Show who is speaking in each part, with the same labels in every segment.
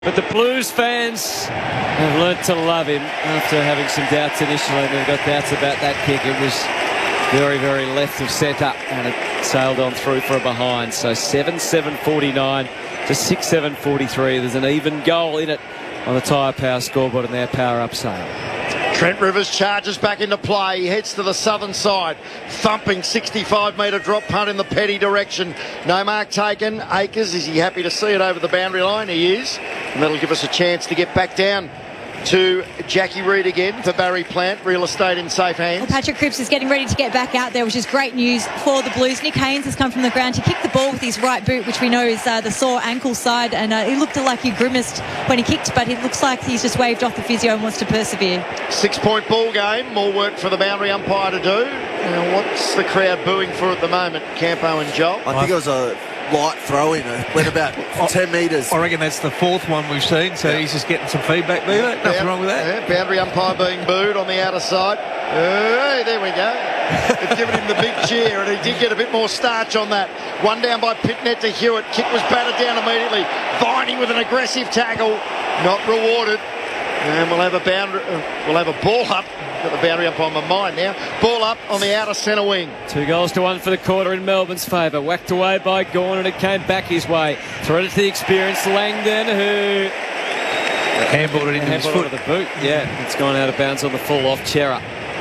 Speaker 1: But the Blues fans have learnt to love him after having some doubts initially. And they've got doubts about that kick. It was very, very left of centre and it sailed on through for a behind. So 7-7-49 to 6-7-43. There's an even goal in it on the Tyre Power scoreboard and their power-up sale.
Speaker 2: Trent Rivers charges back into play. He heads to the southern side. Thumping 65-metre drop punt in the Petty direction. No mark taken. Akers, is he happy to see it over the boundary line? He is. And that'll give us a chance to get back down to Jackie Reid again for Barry Plant. Real estate in safe hands.
Speaker 3: Well, Patrick Cripps is getting ready to get back out there, which is great news for the Blues. Nick Haynes has come from the ground. He kicked the ball with his right boot, which we know is the sore ankle side, and he looked like he grimaced when he kicked, but it looks like he's just waved off the physio and wants to persevere.
Speaker 2: 6-point ball game. More work for the boundary umpire to do. Now, what's the crowd booing for at the moment, Campo and Joel?
Speaker 4: I think it was a light throw in. It went about 10 metres.
Speaker 5: I reckon that's the fourth one we've seen, so he's just getting some feedback there. Nothing wrong with that.
Speaker 2: Yeah, boundary umpire being booed on the outer side. Hey, there we go. They've given him the big cheer, and he did get a bit more starch on that. One down by Pitnet to Hewitt. Kick was battered down immediately. Viney with an aggressive tackle. Not rewarded. And we'll have a ball up. Got the boundary up on my mind now. Ball up on the outer centre wing.
Speaker 1: 2-1 for the quarter in Melbourne's favour. Whacked away by Gawn and it came back his way. Threaded to the experienced Langdon, who
Speaker 5: handballed it into his foot.
Speaker 1: The boot. Yeah, it's gone out of bounds on the full off Chera.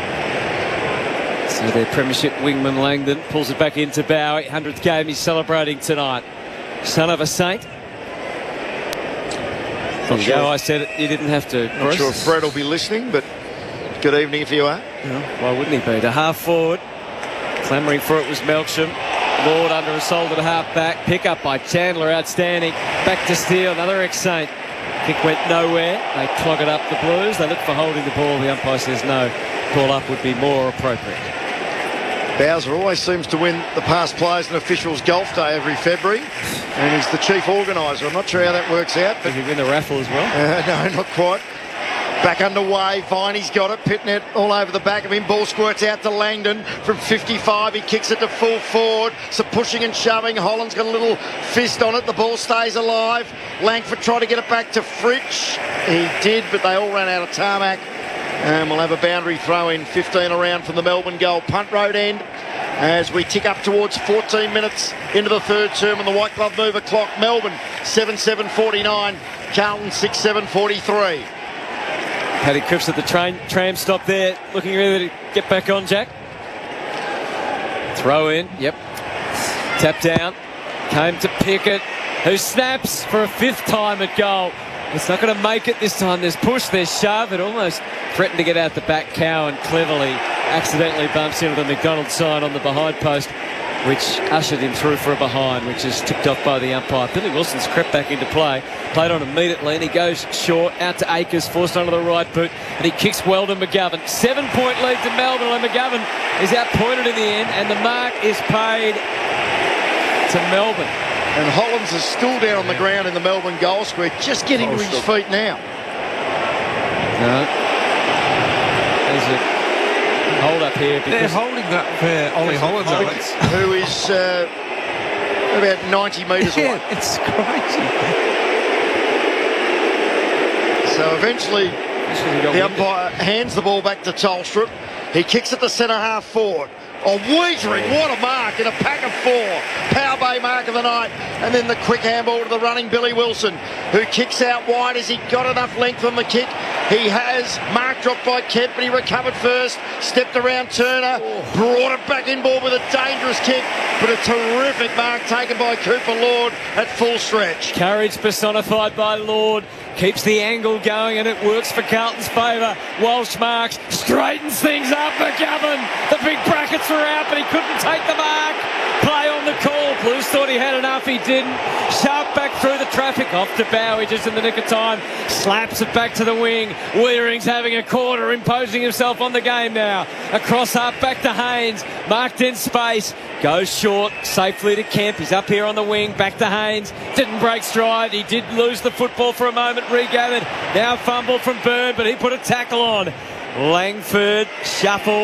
Speaker 1: So their premiership wingman Langdon pulls it back into Bowie. 100th game he's celebrating tonight. Son of a saint. There you go. I said it. You didn't have to.
Speaker 2: Not sure if Fred will be listening, but good evening if you are.
Speaker 1: Why wouldn't he be? To half forward. Clamouring for it was Melksham. Lord under assault at half back. Pick up by Chandler. Outstanding. Back to Steele. Another ex-Saint. Kick went nowhere. They clog it up, the Blues. They look for holding the ball. The umpire says no. Call up would be more appropriate.
Speaker 2: Bowser always seems to win the past players and officials golf day every February, and he's the chief organiser. I'm not sure how that works out.
Speaker 1: But he win the raffle as well?
Speaker 2: No, not quite. Back underway. Viney's got it. Pitnet all over the back of him. Ball squirts out to Langdon from 55. He kicks it to full forward. So pushing and shoving. Holland's got a little fist on it. The ball stays alive. Langford tried to get it back to Fritsch. He did, but they all ran out of tarmac. And we'll have a boundary throw in. 15 around from the Melbourne goal. Punt road end as we tick up towards 14 minutes into the third term on the white glove mover clock. Melbourne 7-7-49. Carlton 6-7-43.
Speaker 1: Paddy Cripps at the tram stop there, looking ready to get back on, Jack. Throw in, yep. Tap down, came to Pickett, who snaps for a fifth time at goal. It's not going to make it this time. There's push, there's shove. It almost threatened to get out the back. Cowan cleverly accidentally bumps into the McDonald sign on the behind post, which ushered him through for a behind, which is tipped off by the umpire. Billy Wilson's crept back into play, played on immediately, and he goes short, out to Akers, forced onto the right boot, and he kicks well to McGovern. 7-point lead to Melbourne, and McGovern is outpointed in the end, and the mark is paid to Melbourne.
Speaker 2: And Hollands is still down on the ground in the Melbourne goal square, just getting to his feet now.
Speaker 1: No. There's a hold up here.
Speaker 5: They're holding that for Ollie Hollands, Alex.
Speaker 2: Who is about 90 metres away.
Speaker 5: Yeah, it's crazy.
Speaker 2: So eventually the umpire hands the ball back to Tolstrup. He kicks it to centre half forward. Oh, Weitering, what a mark in a pack of four. Power Bay mark of the night. And then the quick handball to the running Billy Wilson, who kicks out wide. Has he got enough length on the kick? He has. Mark dropped by Kemp, but he recovered first. Stepped around Turner. Brought it back in ball with a dangerous kick. But a terrific mark taken by Cooper Lord at full stretch.
Speaker 1: Courage personified by Lord. Keeps the angle going and it works for Carlton's favour. Walsh marks, straightens things up. McGovern, the big brackets were out, but he couldn't take the mark. Play on the call. Blues thought he had enough, he didn't. Sharp back through the traffic, off to Bowie just in the nick of time. Slaps it back to the wing. Weitering's having a corner, imposing himself on the game now. Across up, back to Haynes. Marked in space. Goes short, safely to Kemp. He's up here on the wing, back to Haynes. Didn't break stride. He did lose the football for a moment, regathered. Now fumble from Byrne, but he put a tackle on. Langford, shuffle,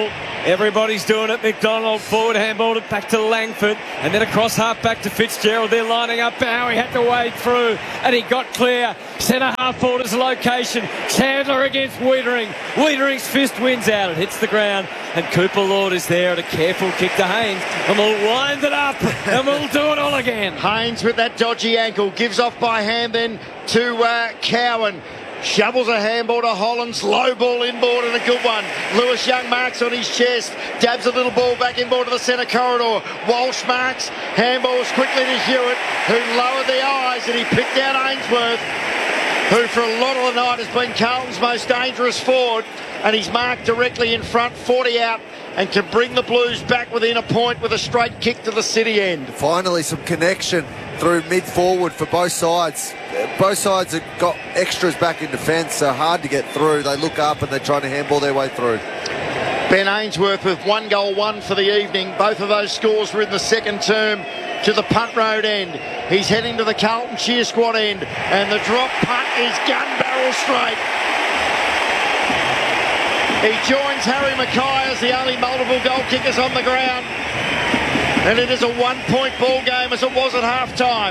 Speaker 1: Everybody's doing it. McDonald forward handballed it back to Langford, and then across half back to Fitzgerald. They're lining up now. He had to wade through, and he got clear. Centre half forward is location. Chandler against Wiedering. Wiedering's fist wins out. It hits the ground, and Cooper Lord is there at a careful kick to Haynes, and we'll wind it up, and we'll do it all again.
Speaker 2: Haynes with that dodgy ankle gives off by hand then to Cowan. Shovels a handball to Hollands, low ball inboard and a good one. Lewis Young marks on his chest, dabs a little ball back inboard to the centre corridor. Walsh marks, handballs quickly to Hewitt, who lowered the eyes, and he picked out Ainsworth, who for a lot of the night has been Carlton's most dangerous forward, and he's marked directly in front, 40 out, and can bring the Blues back within a point with a straight kick to the City end.
Speaker 4: Finally some connection through mid-forward for both sides. Both sides have got extras back in defence, so hard to get through. They look up and they're trying to handball their way through.
Speaker 2: Ben Ainsworth with 1 goal, 1 for the evening. Both of those scores were in the second term to the punt road end. He's heading to the Carlton cheer squad end, and the drop punt is gun barrel straight. He joins Harry Mackay as the only multiple goal kickers on the ground. And it is a 1-point ball game as it was at half-time.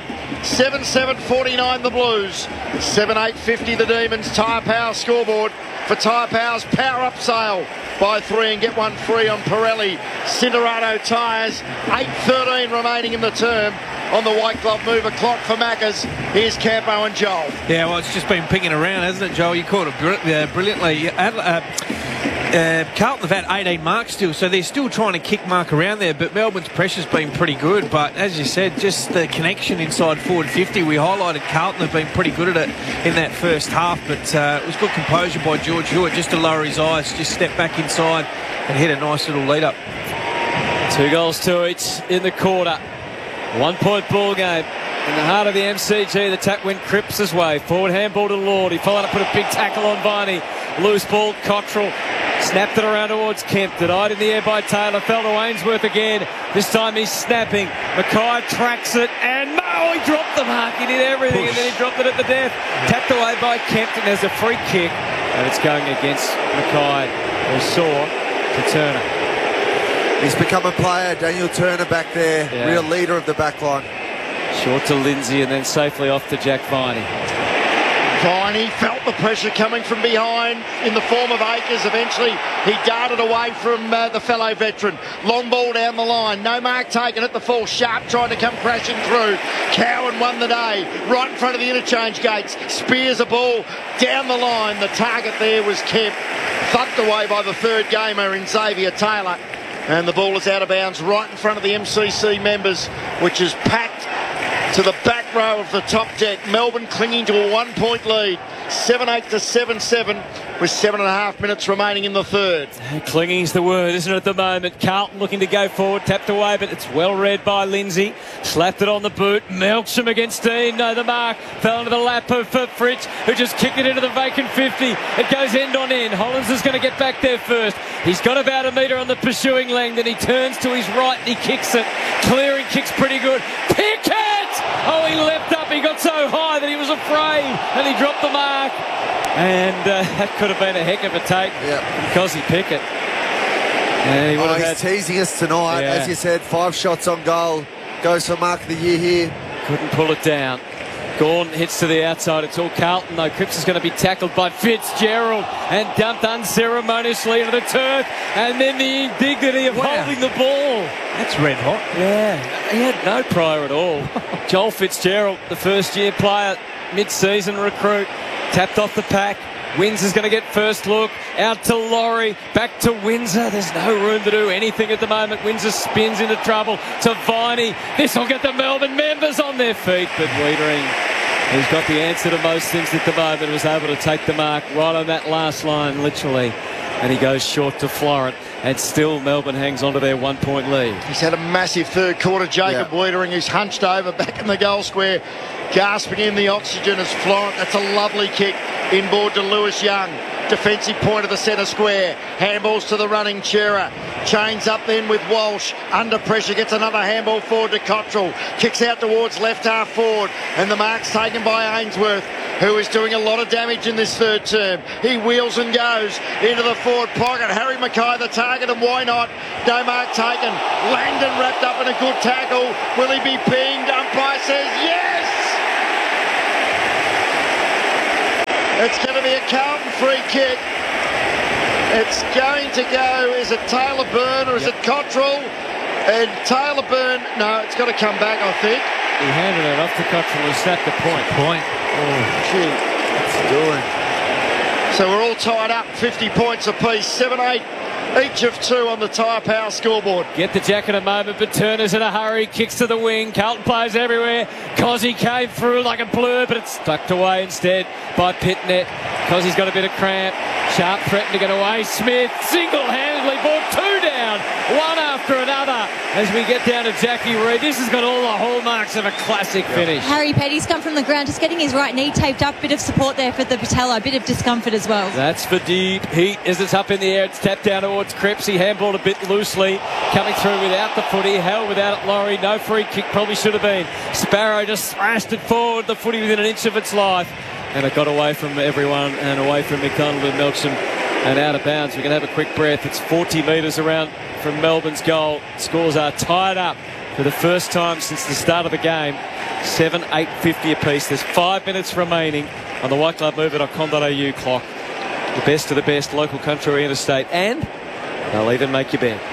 Speaker 2: 7-7-49 the Blues. 7-8-50 the Demons. Tyre Power scoreboard for Tyre Power's power-up sale. Buy 3 and get 1 free on Pirelli Cinderado tyres. 8:13 remaining in the term on the White Glove Mover clock for Maccas. Here's Campo and Joel.
Speaker 5: Yeah, well, it's just been pinging around, hasn't it, Joel? You caught it brilliantly. Carlton have had 18 marks still, so they're still trying to kick mark around there, but Melbourne's pressure's been pretty good. But as you said, just the connection inside forward 50, we highlighted Carlton have been pretty good at it in that first half, but it was good composure by George Hewitt just to lower his eyes, just step back inside and hit a nice little lead up.
Speaker 1: 2 goals to each in the quarter. 1-point ball game. In the heart of the MCG, the tap went Cripps' way. Forward handball to Lord. He followed up, put a big tackle on Viney. Loose ball, Cottrell snapped it around towards Kemp. Denied in the air by Taylor. Fell to Ainsworth again. This time he's snapping. Mackay tracks it, and he dropped the mark. He did everything, and then he dropped it at the death. Tapped away by Kempton. There's a free kick, and it's going against Mackay, or Saw, to Turner.
Speaker 4: He's become a player, Daniel Turner back there, real leader of the back line.
Speaker 1: Short to Lindsay and then safely off to Jack Viney.
Speaker 2: Viney felt the pressure coming from behind in the form of Akers. Eventually he darted away from the fellow veteran. Long ball down the line, no mark taken at the full. Sharp tried to come crashing through. Cowan won the day right in front of the interchange gates. Spears a ball down the line. The target there was Kemp, thumped away by the third gamer in Xavier Taylor, and the ball is out of bounds right in front of the MCC members, which is packed to the back row of the top deck. Melbourne clinging to a 1-point lead. 7-8 to 7-7 with 7.5 minutes remaining in the third.
Speaker 1: Clinging's the word, isn't it, at the moment? Carlton looking to go forward, tapped away, but it's well read by Lindsay. Slapped it on the boot. Melksham against Dean. No, the mark fell into the lap of Fritsch, who just kicked it into the vacant 50. It goes end on end. Hollands is going to get back there first. He's got about a metre on the pursuing Langdon. He turns to his right and he kicks it. Clearing kicks pretty good. Pickett! Oh, he leapt up. He got so high that he was afraid, and he dropped the mark. And that could have been a heck of a take because he Pickett. And he
Speaker 4: he's teasing us tonight. As you said, 5 shots on goal. Goes for mark of the year here.
Speaker 1: Couldn't pull it down. Gawn hits to the outside. It's all Carlton, though. Cripps is going to be tackled by Fitzgerald and dumped unceremoniously into the turf. And then the indignity of holding the ball.
Speaker 5: That's red hot.
Speaker 1: Yeah, he had no prior at all. Joel Fitzgerald, the first-year player, mid-season recruit, tapped off the pack. Windsor's going to get first look. Out to Laurie. Back to Windsor. There's no room to do anything at the moment. Windsor spins into trouble to Viney. This will get the Melbourne members on their feet. But Wiedering, who's got the answer to most things at the moment, was able to take the mark right on that last line, literally. And he goes short to Florent. And still Melbourne hangs on to their 1-point lead.
Speaker 2: He's had a massive third quarter. Jacob Wiedering, who's hunched over back in the goal square, gasping in the oxygen as Florent. That's a lovely kick inboard to Lewis Young. Defensive point of the centre square. Handballs to the running Chera. Chains up then with Walsh. Under pressure, gets another handball forward to Cottrell. Kicks out towards left half forward. And the mark's taken by Ainsworth. who is doing a lot of damage in this third term. He wheels and goes into the forward pocket. Harry Mackay the target, and why not? No mark taken. Langdon wrapped up in a good tackle. Will he be pinged? Umpire says yes! It's going to be a Carlton free kick. It's going to go, is it Taylor Byrne or is it Cottrell? And Taylor Byrne, no, it's got to come back, I think.
Speaker 1: He handed it off to Cottrell, who snapped the point.
Speaker 2: Oh, gee.
Speaker 4: What's he doing?
Speaker 2: So we're all tied up, 50 points apiece, 7-8, each of 2 on the Tyre Power scoreboard.
Speaker 1: Get the jack in a moment, but Turner's in a hurry, kicks to the wing, Carlton players everywhere. Cozzy came through like a blur, but it's tucked away instead by Pitnet. Cozzy's got a bit of cramp. Sharp threatened to get away. Smith single-handedly brought 2 down, one after another. As we get down to Jackie Reid, this has got all the hallmarks of a classic finish.
Speaker 3: Harry Petty's come from the ground, just getting his right knee taped up. Bit of support there for the patella, a bit of discomfort as well.
Speaker 1: That's for deep heat as it's up in the air. It's tapped down towards Cripps. He handballed a bit loosely, coming through without the footy. Held without it, Laurie. No free kick, probably should have been. Sparrow just slashed it forward, the footy within an inch of its life. And it got away from everyone and away from McDonald and Melksham and out of bounds. We can have a quick breath. It's 40 metres around from Melbourne's goal. Scores are tied up for the first time since the start of the game. 7-8-50 apiece. There's 5 minutes remaining on the whiteglovemover.com.au clock. The best of the best, local, country, interstate, and they'll even make you bet.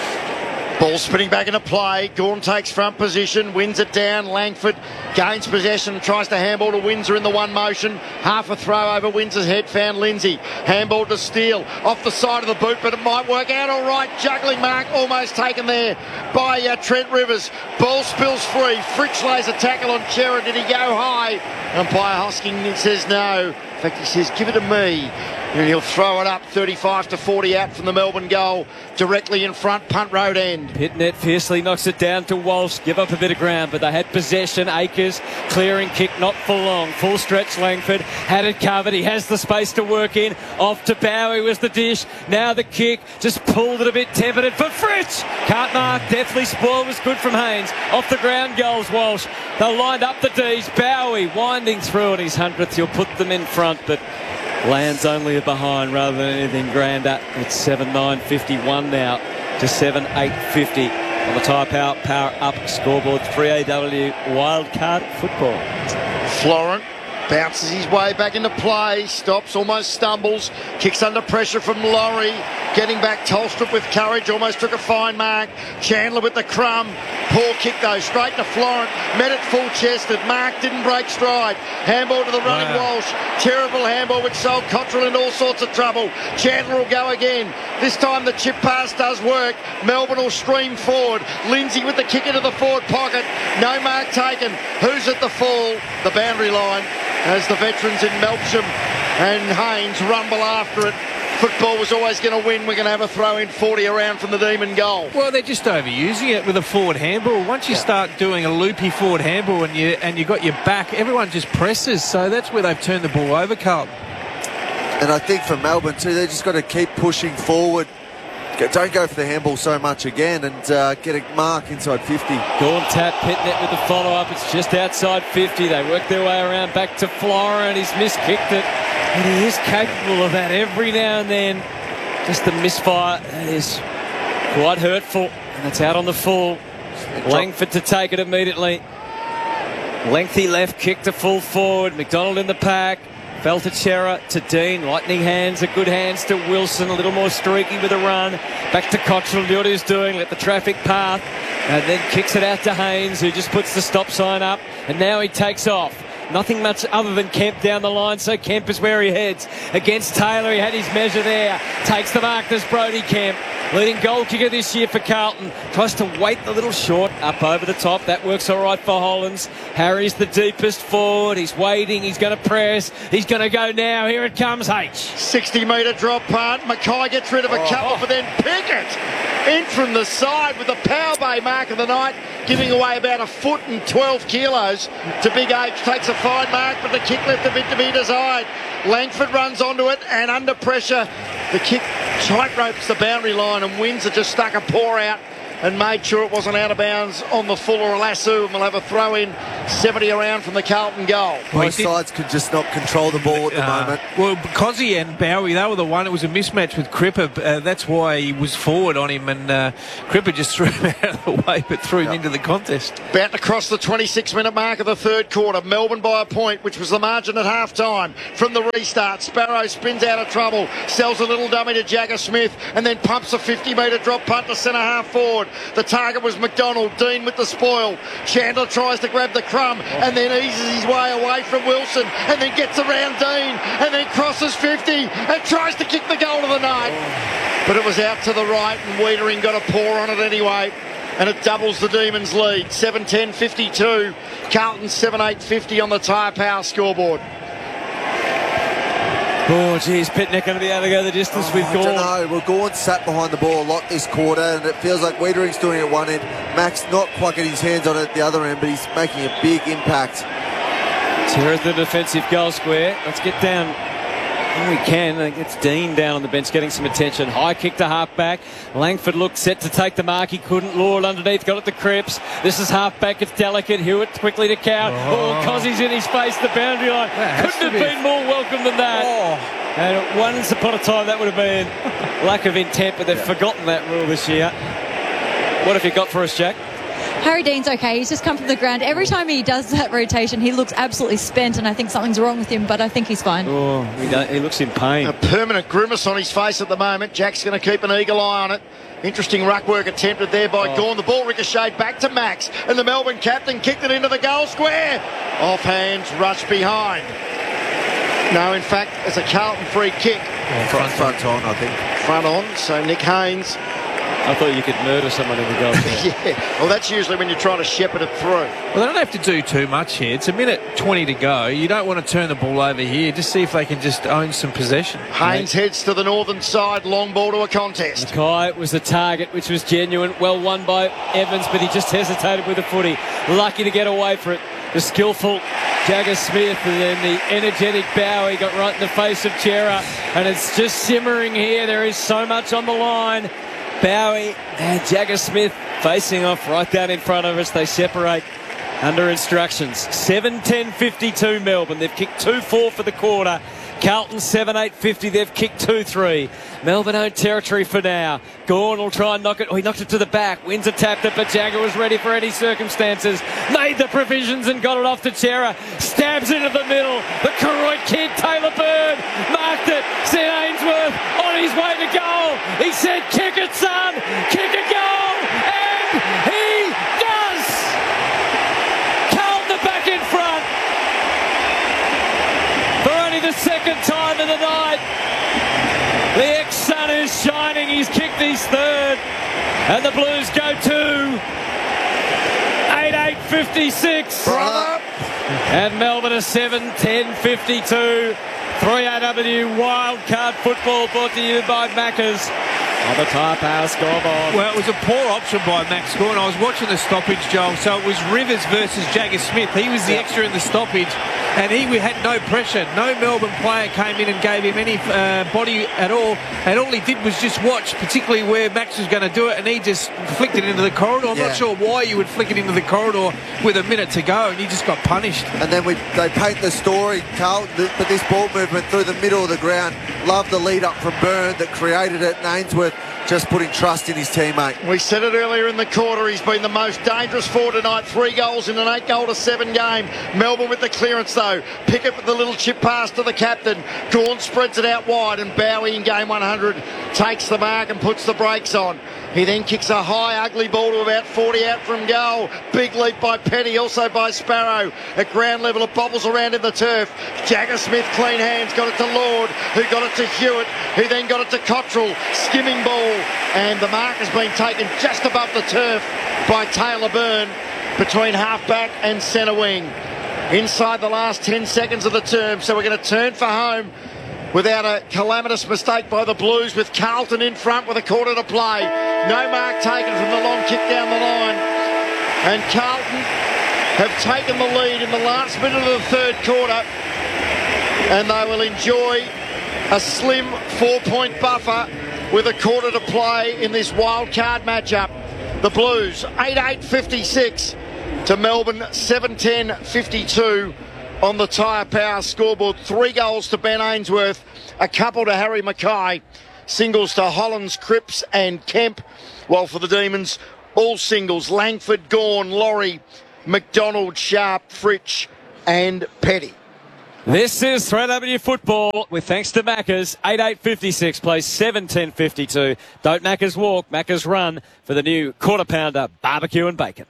Speaker 2: Ball spinning back into play. Gawn takes front position, wins it down. Langford gains possession, tries to handball to Windsor in the one motion. Half a throw over Windsor's head, found Lindsay. Handball to Steele off the side of the boot, but it might work out all right. Juggling mark almost taken there by Trent Rivers. Ball spills free. Fritsch lays a tackle on Chera. Did he go high? Umpire Hosking says no. In fact, he says, give it to me. And he'll throw it up 35-40 out from the Melbourne goal, directly in front, punt road end.
Speaker 1: Pitnet fiercely knocks it down to Walsh. Give up a bit of ground, but they had possession. Akers clearing kick, not for long. Full stretch Langford had it covered. He has the space to work in. Off to Bowie was the dish. Now the kick, just pulled it a bit, tempered it for Fritsch. Can't mark, deftly spoiled, was good from Haynes. Off the ground goes Walsh. They lined up the D's. Bowie winding through on his 100th. He'll put them in front, but lands only behind rather than anything grander. It's 7-9-51 now to 7-8-50 on the Tyre Power Up scoreboard. 3AW Wildcard Football.
Speaker 2: Florent bounces his way back into play, stops, almost stumbles, kicks under pressure from Laurie, getting back Tolstrup with courage, almost took a fine mark. Chandler with the crumb, poor kick though, straight to Florent, met it full-chested, Mark didn't break stride, handball to the running Walsh, terrible handball which sold Cottrell into all sorts of trouble. Chandler will go again, this time the chip pass does work, Melbourne will stream forward, Lindsay with the kick into the forward pocket, no mark taken. Who's at the full? The boundary line, as the veterans in Melksham and Haynes rumble after it. Football was always going to win. We're going to have a throw in 40 around from the Demon goal.
Speaker 5: Well, they're just overusing it with a forward handball. Once you start doing a loopy forward handball and you got your back, everyone just presses. So that's where they've turned the ball over, Carlton.
Speaker 4: And I think for Melbourne too, they just got to keep pushing forward. Don't go for the handball so much again and get a mark inside 50.
Speaker 1: Gawn tap, Pitnet with the follow-up. It's just outside 50. They work their way around back to Florent. He's miskicked it. And he is capable of that every now and then. Just the misfire that is quite hurtful. And it's out on the full. Langford to take it immediately. Lengthy left kick to full forward. McDonald in the pack. Fell to Chera, to Dean, lightning hands, good hands to Wilson, a little more streaky with a run. Back to Cottrell, do what he's doing, let the traffic path, and then kicks it out to Haynes, who just puts the stop sign up, and now he takes off. Nothing much other than Kemp down the line, so Kemp is where he heads. Against Taylor, he had his measure there. Takes the mark, there's Brody Kemp. Leading goal kicker this year for Carlton. Tries to weight the little short up over the top. That works all right for Hollands. Harry's the deepest forward. He's waiting. He's going to press. He's going to go now. Here it comes, H.
Speaker 2: 60-metre drop punt. Mackay gets rid of a couple, but then Pickett in from the side with the Power Bay mark of the night, giving away about 1.12 kilos to Big H. Takes a fine mark, but the kick left a bit to be desired. Langford runs onto it, and under pressure, the kick tight ropes the boundary line, and Windsor just stuck a paw out and made sure it wasn't out of bounds on the full or a lasso, and we'll have a throw in 70 around from the Carlton goal.
Speaker 4: Both sides could just not control the ball at the moment.
Speaker 5: Well, Cozzy and Bowie, they were the one. It was a mismatch with Cripper. That's why he was forward on him, and Cripper just threw him out of the way, but threw him into the contest.
Speaker 2: About to cross the 26-minute mark of the third quarter. Melbourne by a point, which was the margin at half-time. From the restart, Sparrow spins out of trouble, sells a little dummy to Jagger Smith, and then pumps a 50-metre drop punt to centre-half forward. The target was McDonald. Dean with the spoil. Chandler tries to grab the crumb and then eases his way away from Wilson, and then gets around Dean, and then crosses 50 and tries to kick the goal of the night. But it was out to the right, and Wiedering got a paw on it anyway. And it doubles the Demons' lead. 7-10-52. Carlton 7-8-50 on the Tyre Power scoreboard.
Speaker 1: Oh, geez, Pitneck going to be able to go the distance with Gawn.
Speaker 4: I don't know. Well, Gawn sat behind the ball a lot this quarter, and it feels like Wiedering's doing it at one end. Max not quite getting his hands on it at the other end, but he's making a big impact.
Speaker 1: Here at the defensive goal square. Let's get down when we can. I think it's Dean down on the bench getting some attention. High kick to half-back. Langford looked set to take the mark. He couldn't. Lure it underneath. Got it to Cripps. This is half-back. It's delicate. Hewitt quickly to count. Oh, Cozzy's in his face. The boundary line. Couldn't have been more welcome than that. And once upon a time, that would have been lack of intent, but they've forgotten that rule this year. What have you got for us, Jack?
Speaker 3: Harry Dean's okay. He's just come from the ground. Every time he does that rotation, he looks absolutely spent, and I think something's wrong with him, but I think he's fine.
Speaker 1: Oh, he looks in pain.
Speaker 2: A permanent grimace on his face at the moment. Jack's going to keep an eagle eye on it. Interesting ruck work attempted there by Gawn. The ball ricocheted back to Max, and the Melbourne captain kicked it into the goal square. Off hands, rush behind. No, in fact, it's a Carlton free kick.
Speaker 4: Front on, I think.
Speaker 2: Front on, so Nick Haynes.
Speaker 1: I thought you could murder someone in the goal.
Speaker 2: Yeah, well, that's usually when you're trying to shepherd it through.
Speaker 5: Well, they don't have to do too much here. It's a minute 20 to go. You don't want to turn the ball over here. Just see if they can just own some possession.
Speaker 2: Haynes heads to the northern side. Long ball to a contest.
Speaker 1: Mackay was the target, which was genuine. Well won by Evans, but he just hesitated with the footy. Lucky to get away for it. The skillful Jagger Smith, and then the energetic Bowie got right in the face of Chera. And it's just simmering here. There is so much on the line. Bowie and Jagger Smith facing off right down in front of us. They separate under instructions. 7-10-52 Melbourne. They've kicked 2-4 for the quarter. Carlton 7-8-50. They've kicked 2-3. Melbourne own territory for now. Gawn will try and knock it. Oh, he knocked it to the back. Windsor tapped it, but Jagger was ready for any circumstances. Made the provisions and got it off to Chera. Stabs into the middle. The Koroit kid, Taylor Bird, marked it. St Ainsworth on his way to goal. He said, kick it, son. Kick a goal. And he does. Carlton are back in front. For only the second time of the night. The ex-Sun is shining. He's kicked his third. And the Blues go to 8-8-56. And Melbourne are 7-10-52. 3AW Wildcard Football brought to you by Macca's on the Tyre Power scoreboard.
Speaker 5: Well, it was a poor option by Max Gawn. I was watching the stoppage, Joel. So it was Rivers versus Jagger Smith. He was the extra in the stoppage, and he had no pressure. No Melbourne player came in and gave him any body at all. And all he did was just watch, particularly where Max was going to do it, and he just flicked it into the corridor. I'm not sure why you would flick it into the corridor with a minute to go, and he just got punished.
Speaker 4: And then they paint the story, Carl, but this ball movement through the middle of the ground. Love the lead up from Byrne that created it, and Ainsworth just putting trust in his teammate.
Speaker 2: We said it earlier in the quarter, he's been the most dangerous forward tonight. 3 goals in an 8-7 game. Melbourne with the clearance though. Pickett with the little chip pass to the captain. Gawn spreads it out wide, and Bowie in game 100 takes the mark and puts the brakes on. He then kicks a high, ugly ball to about 40 out from goal. Big leap by Petty, also by Sparrow. At ground level, it bobbles around in the turf. Jagger Smith, clean hands, got it to Lord, who got it to Hewitt, who then got it to Cottrell. Skimming ball, and the mark has been taken just above the turf by Taylor Byrne between half-back and centre wing. Inside the last 10 seconds of the term, so we're going to turn for home without a calamitous mistake by the Blues, with Carlton in front with a quarter to play. No mark taken from the long kick down the line. And Carlton have taken the lead in the last minute of the third quarter, and they will enjoy a slim 4-point buffer with a quarter to play in this wild card matchup. The Blues 8-8-56 to Melbourne 7-10-52 on the Tyre Power scoreboard. 3 goals to Ben Ainsworth, a couple to Harry Mackay, singles to Hollands, Cripps and Kemp, while for the Demons, all singles: Langford, Gawn, Laurie, McDonald, Sharp, Fritsch and Petty.
Speaker 1: This is 3W football with thanks to Macca's. 8-8-56 plays 7-10-52. Don't Macca's walk, Macca's run for the new quarter pounder barbecue and bacon.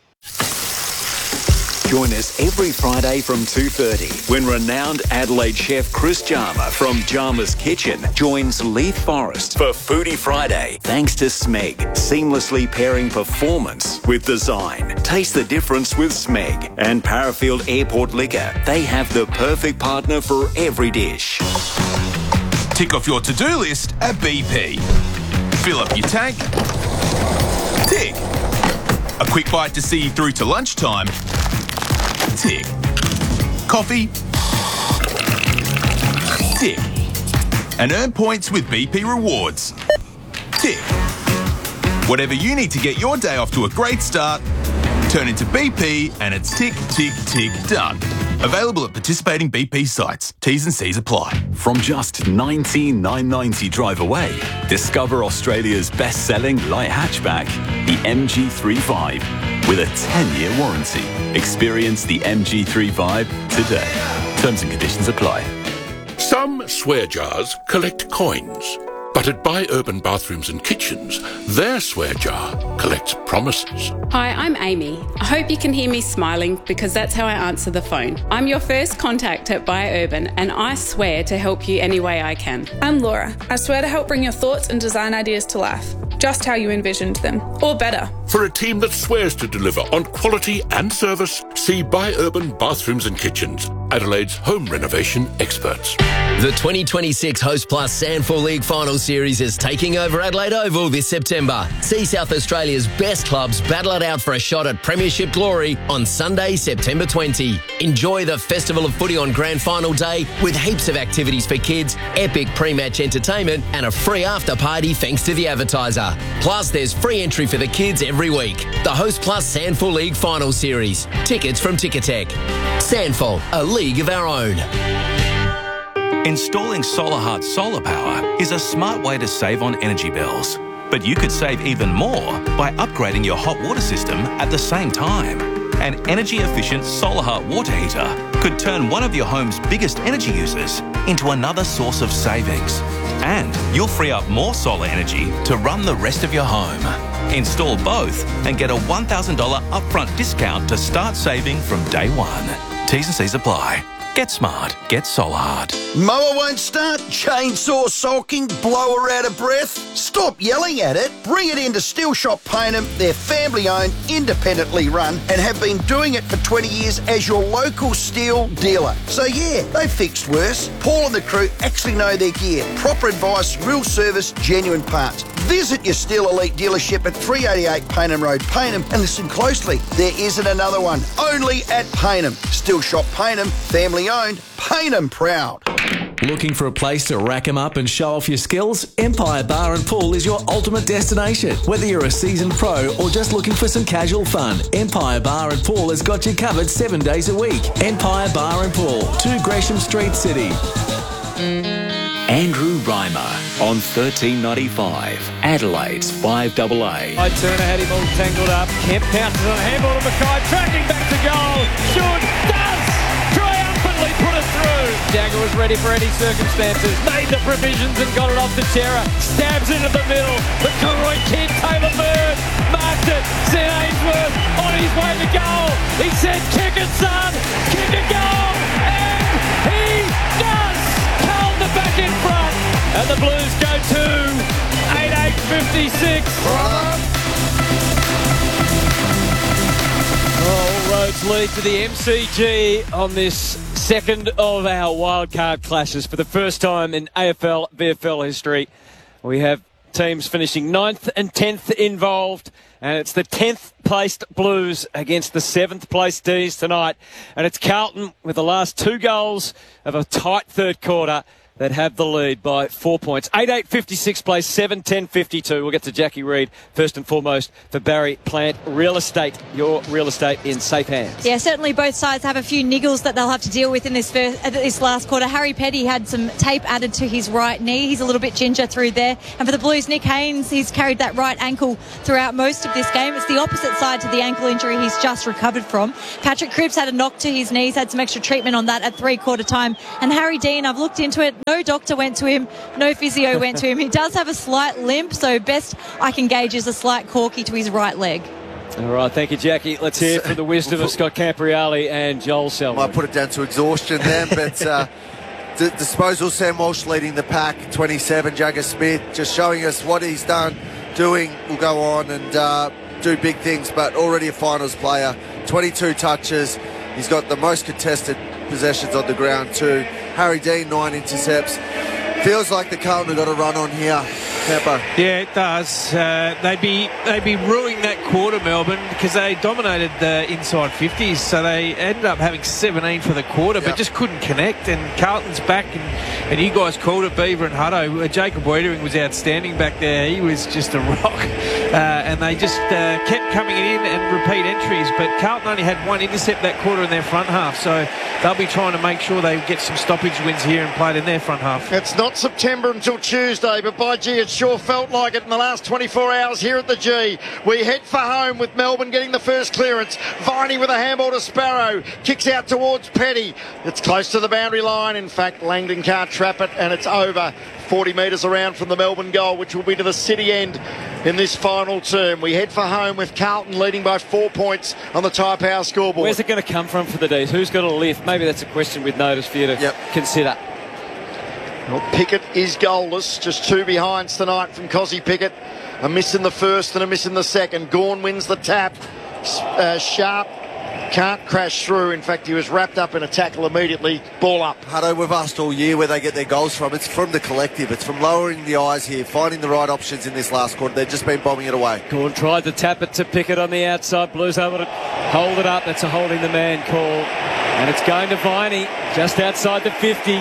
Speaker 6: Join us every Friday from 2:30 when renowned Adelaide chef Chris Jarma from Jarma's Kitchen joins Leith Forrest for Foodie Friday. Thanks to Smeg, seamlessly pairing performance with design. Taste the difference with Smeg and Parafield Airport Liquor. They have the perfect partner for every dish.
Speaker 7: Tick off your to-do list at BP. Fill up your tank. Tick. A quick bite to see you through to lunchtime. Tick. Coffee. Tick. And earn points with BP Rewards. Tick. Whatever you need to get your day off to a great start, turn into BP and it's tick, tick, tick, done. Available at participating BP sites. T's and C's apply.
Speaker 6: From just $19,990 drive away, discover Australia's best-selling light hatchback, the MG3 with a 10-year warranty. Experience the MG3 today. Terms and conditions apply.
Speaker 8: Some swear jars collect coins, but at Buy Urban Bathrooms and Kitchens, their swear jar collects promises.
Speaker 9: Hi, I'm Amy. I hope you can hear me smiling because that's how I answer the phone. I'm your first contact at Buy Urban and I swear to help you any way I can.
Speaker 10: I'm Laura. I swear to help bring your thoughts and design ideas to life, just how you envisioned them, or better.
Speaker 8: For a team that swears to deliver on quality and service, see Buy Urban Bathrooms and Kitchens, Adelaide's home renovation experts.
Speaker 11: The 2026 Host Plus Sandful League Final Series is taking over Adelaide Oval this September. See South Australia's best clubs battle it out for a shot at premiership glory on Sunday, September 20. Enjoy the Festival of Footy on Grand Final Day with heaps of activities for kids, epic pre-match entertainment and a free after party thanks to the advertiser. Plus, there's free entry for the kids every week. The Host Plus Sandful League Final Series. Tickets from Ticketek. Sandful, a league of our own.
Speaker 12: Installing Solar Heart solar power is a smart way to save on energy bills. But you could save even more by upgrading your hot water system at the same time. An energy-efficient Solar Heart water heater could turn one of your home's biggest energy users into another source of savings. And you'll free up more solar energy to run the rest of your home. Install both and get a $1,000 upfront discount to start saving from day one. T's and C's apply. Get smart. Get Solar Heart.
Speaker 13: Mower won't start? Chainsaw sulking? Blower out of breath? Stop yelling at it. Bring it into Steel Shop Payneham. They're family-owned, independently run, and have been doing it for 20 years as your local steel dealer. So yeah, they've fixed worse. Paul and the crew actually know their gear. Proper advice, real service, genuine parts. Visit your Steel Elite dealership at 388 Payneham Road, Payneham, and listen closely. There isn't another one. Only at Payneham. Steel Shop Payneham, family owned, Payneham proud.
Speaker 14: Looking for a place to rack 'em up and show off your skills? Empire Bar and Pool is your ultimate destination. Whether you're a seasoned pro or just looking for some casual fun, Empire Bar and Pool has got you covered 7 days a week. Empire Bar and Pool, 2 Gresham Street, City.
Speaker 6: Andrew Reimer on 1395, Adelaide's 5AA.
Speaker 1: Turner had him all tangled up. Kemp pounces on a handball to Mackay, tracking back to goal. Should, does, triumphantly put it through. Jagger was ready for any circumstances, made the provisions and got it off to Chera. Stabs into the middle. The Kilroy kid, Taylor Bird, marked it. Sent Ainsworth on his way to goal. He said, kick it, son, kick a goal. And he does. Carlton are back in front. And the Blues go to 8-8-56. All roads lead to the MCG on this second of our wildcard clashes. For the first time in AFL, VFL history, we have teams finishing 9th and 10th involved. And it's the 10th placed Blues against the 7th placed D's tonight. And it's Carlton with the last 2 goals of a tight third quarter that have the lead by 4 points. 8:56 plays 7:10:52. We'll get to Jackie Reed first and foremost for Barry Plant Real Estate. Your real estate in safe hands.
Speaker 3: Yeah, certainly both sides have a few niggles that they'll have to deal with in this last quarter. Harry Petty had some tape added to his right knee. He's a little bit ginger through there. And for the Blues, Nick Haynes, he's carried that right ankle throughout most of this game. It's the opposite side to the ankle injury he's just recovered from. Patrick Cripps had a knock to his knees, had some extra treatment on that at three-quarter time. And Harry Dean, I've looked into it, no doctor went to him, no physio went to him. He does have a slight limp, so best I can gauge is a slight corky to his right leg.
Speaker 1: All right, thank you, Jackie. Let's hear from the wisdom of Scott Campriale and Joel Selwyn.
Speaker 4: Might put it down to exhaustion then, but the disposal, Sam Walsh leading the pack, 27, Jagger Smith just showing us what he's done, will go on and do big things, but already a finals player, 22 touches. He's got the most contested possessions on the ground too. Harry Dean, 9 intercepts. Feels like the Carlton have got a run on here, Pepper.
Speaker 5: Yeah, it does. They'd be ruining that quarter, Melbourne, because they dominated the inside 50s, so they ended up having 17 for the quarter, but just couldn't connect. And Carlton's back, and you guys called it, Beaver and Hutto. Jacob Wiedering was outstandanding back there. He was just a rock, and they just kept coming in and repeat entries. But Carlton only had one intercept that quarter in their front half, so they'll be trying to make sure they get some stoppage wins here and play it in their front half.
Speaker 2: It's not September until Tuesday, but by gee, it sure felt like it in the last 24 hours here at the G. We head for home with Melbourne getting the first clearance. Viney with a handball to Sparrow. Kicks out towards Petty. It's close to the boundary line. In fact, Langdon can't trap it, and it's over 40 metres around from the Melbourne goal, which will be to the City end in this final term. We head for home with Carlton leading by 4 points on the Tyre Power scoreboard.
Speaker 1: Where's it going to come from for the D's? Who's got a lift? Maybe that's a question we'd notice for you to consider.
Speaker 2: Well, Pickett is goalless, just 2 behinds tonight from Cozzy Pickett. A miss in the first and a miss in the second. Gawn wins the tap. Sharp can't crash through. In fact, he was wrapped up in a tackle immediately. Ball up.
Speaker 4: Hutto, we've asked all year where they get their goals from. It's from the collective. It's from lowering the eyes here, finding the right options in this last quarter. They've just been bombing it away.
Speaker 1: Gawn tried to tap it to Pickett on the outside. Blues able to hold it up. That's a holding the man call. And it's going to Viney just outside the 50.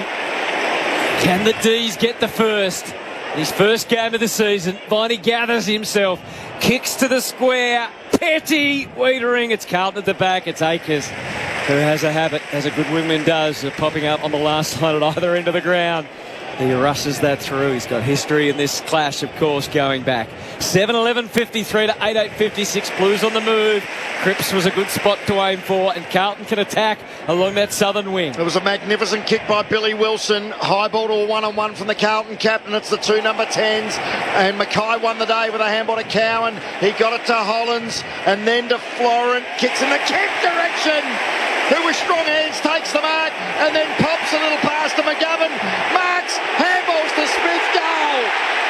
Speaker 1: Can the D's get the first? His first game of the season. Viney gathers himself, kicks to the square. Petty, Wiedering. It's Carlton at the back. It's Akers, who has a habit, as a good wingman does, of popping up on the last line at either end of the ground. He rushes that through. He's got history in this clash, of course, going back. 7:11:53 to 8:56. Blues on the move. Cripps was a good spot to aim for, and Carlton can attack along that southern wing.
Speaker 2: It was a magnificent kick by Billy Wilson. High ball to a one-on-one from the Carlton captain. It's the 2 number 10s, and Mackay won the day with a handball to Cowan. He got it to Hollins, and then to Florent. Kicks in the kick direction. Who with strong hands takes the mark, and then pops a little pass to McGovern. Marks, handballs to Smith, goal.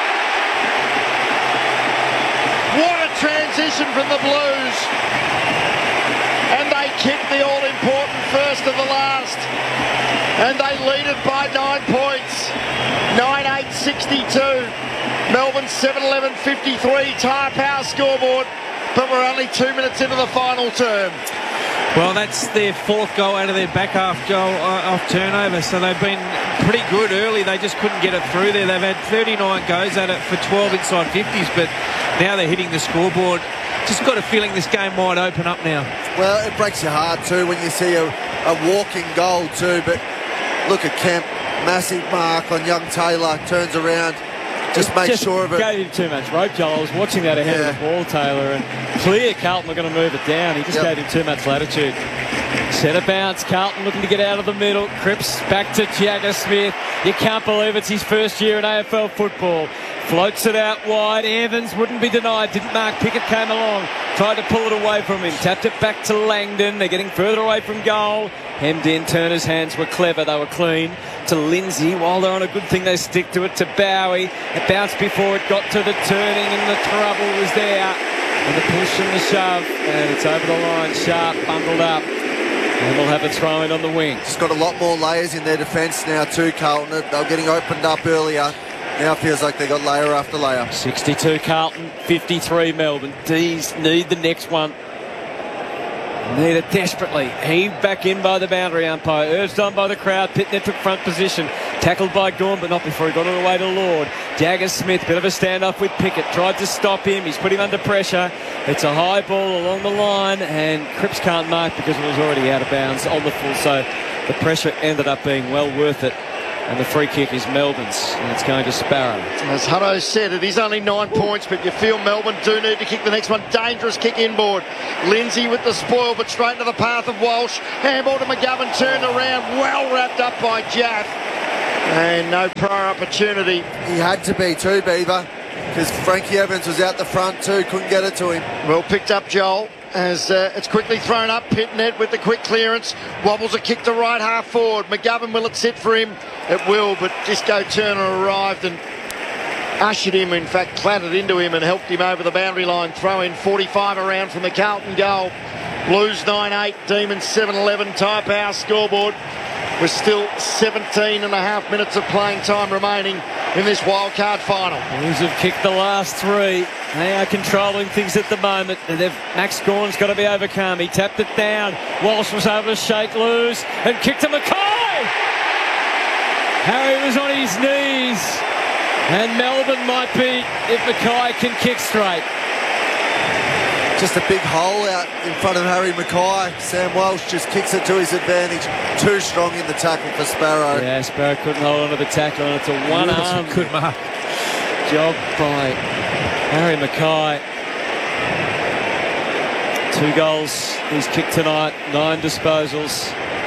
Speaker 2: What a transition from the Blues. And they kick the all-important first of the last. And they lead it by 9 points. 9-8-62. Melbourne 7-11-53. Tyre Power scoreboard. But we're only 2 minutes into the final term.
Speaker 5: Well, that's their 4th goal out of their back half, Joel, off turnover. So they've been pretty good early. They just couldn't get it through there. They've had 39 goes at it for 12 inside 50s, but now they're hitting the scoreboard. Just got a feeling this game might open up now.
Speaker 4: Well, it breaks your heart too when you see a walking goal too. But look at Kemp, massive mark on young Taylor, turns around. Just make sure of it.
Speaker 1: Gave him too much rope, Joel. I was watching that ahead of the ball, Taylor, and clear Carlton were going to move it down. He just gave him too much latitude. Centre bounce, Carlton looking to get out of the middle. Cripps back to Jagger Smith. You can't believe it's his first year in AFL football. Floats it out wide. Evans wouldn't be denied. Didn't mark. Pickett came along. Tried to pull it away from him. Tapped it back to Langdon. They're getting further away from goal. Hemmed in. Turner's hands were clever. They were clean. To Lindsay. While they're on a good thing, they stick to it to Bowie. It bounced before it got to the turning, and the trouble was there. And the push and the shove. And it's over the line. Sharp bundled up. And we'll have a throw in on the wing.
Speaker 4: Just got a lot more layers in their defence now too, Carlton. They were getting opened up earlier. Now it feels like they got layer after layer.
Speaker 1: 62 Carlton, 53 Melbourne. D's need the next one. Need it desperately. Heaved back in by the boundary umpire. Urged on by the crowd. Pitner took front position. Tackled by Gorn, but not before he got it away to Lord. Jagger Smith, bit of a standoff with Pickett. Tried to stop him. He's put him under pressure. It's a high ball along the line, and Cripps can't mark because it was already out of bounds on the full. So the pressure ended up being well worth it. And the free kick is Melbourne's, and it's going to Sparrow.
Speaker 2: As Hutto said, it is only 9 points, but you feel Melbourne do need to kick the next one. Dangerous kick inboard. Lindsay with the spoil, but straight into the path of Walsh. Handball to McGovern, turned around, well wrapped up by Jaff. And no prior opportunity.
Speaker 4: He had to be too, Beaver, because Frankie Evans was out the front too, couldn't get it to him.
Speaker 2: Well picked up, Joel. As it's quickly thrown up, Pitnet with the quick clearance, wobbles a kick to right half forward. McGovern, will it sit for him? It will, but Disco Turner arrived and ushered him, in fact clattered into him and helped him over the boundary line. Throw in 45 around from the Carlton goal. Blues 9-8, Demons 7-11, Tyre Power scoreboard. With still 17 and a half minutes of playing time remaining in this wildcard final.
Speaker 1: Blues have kicked the last 3. They are controlling things at the moment, and Max Gawn's got to be overcome. He tapped it down. Walsh was able to shake loose and kicked to Mackay. Harry was on his knees, and Melbourne might be if Mackay can kick straight.
Speaker 4: Just a big hole out in front of Harry Mackay. Sam Walsh just kicks it to his advantage. Too strong in the tackle for Sparrow.
Speaker 1: Yeah, Sparrow couldn't hold on to the tackle, and it's a one-arm
Speaker 5: good mark
Speaker 1: job by Harry Mackay. 2 goals he's kicked tonight, 9 disposals.